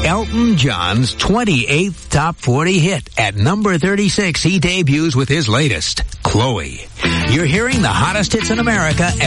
Elton John's 28th top 40 hit. At number 36, he debuts with his latest, Chloe. You're hearing the hottest hits in America